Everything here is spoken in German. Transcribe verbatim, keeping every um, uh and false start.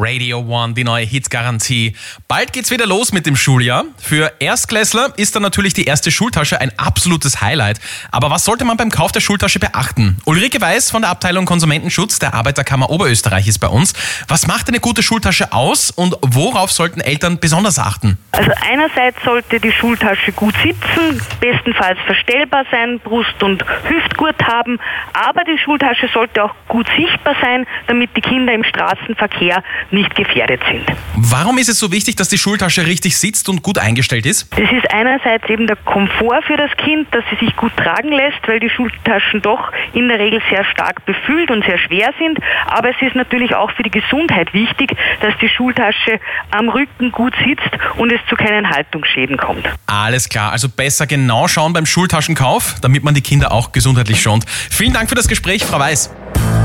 Radio One, die neue Hitgarantie. Bald geht's wieder los mit dem Schuljahr. Für Erstklässler ist dann natürlich die erste Schultasche ein absolutes Highlight. Aber was sollte man beim Kauf der Schultasche beachten? Ulrike Weiß von der Abteilung Konsumentenschutz der Arbeiterkammer Oberösterreich ist bei uns. Was macht eine gute Schultasche aus und worauf sollten Eltern besonders achten? Also einerseits sollte die Schultasche gut sitzen, bestenfalls verstellbar sein, Brust- und Hüftgurt haben, aber die Schultasche sollte auch gut sichtbar sein, damit die Kinder im Straßenverkehr nicht gefährdet sind. Warum ist es so wichtig, dass die Schultasche richtig sitzt und gut eingestellt ist? Das ist einerseits eben der Komfort für das Kind, dass sie sich gut tragen lässt, weil die Schultaschen doch in der Regel sehr stark befüllt und sehr schwer sind, aber es ist natürlich auch für die Gesundheit wichtig, dass die Schultasche am Rücken gut sitzt und es zu keinen Haltungsschäden kommt. Alles klar, also besser genau schauen beim Schultaschenkauf, damit man die Kinder auch gesundheitlich schont. Vielen Dank für das Gespräch, Frau Weiß.